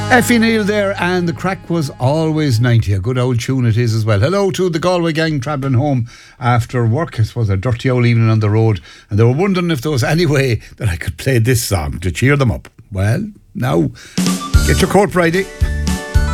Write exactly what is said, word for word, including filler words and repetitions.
Effie Neal there, and the crack was always ninety. A good old tune it is as well. Hello to the Galway gang travelling home after work. I suppose a dirty old evening on the road, and they were wondering if there was any way that I could play this song to cheer them up. Well, now, get your coat Friday.